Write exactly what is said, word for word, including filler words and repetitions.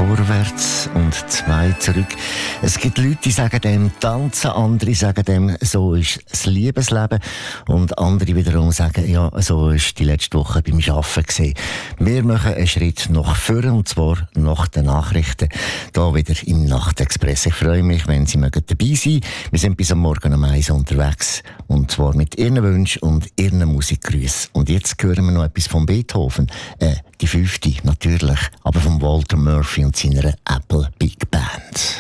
vorwärts und zwei zurück. Es gibt Leute, die sagen dem Tanzen, andere sagen dem, so ist das Liebesleben. Und andere wiederum sagen, ja, so ist die letzte Woche beim Arbeiten gewesen. Wir machen einen Schritt nach vorne, und zwar nach den Nachrichten. Hier wieder im Nachtexpress. Ich freue mich, wenn Sie mögen dabei sein. Wir sind bis am Morgen um eins unterwegs. Und zwar mit Ihren Wünschen und Ihren Musikgrüßen. Und jetzt hören wir noch etwas von Beethoven. Äh, die fünfte, natürlich. Aber von Walter Murphy und seiner Apple Big Band.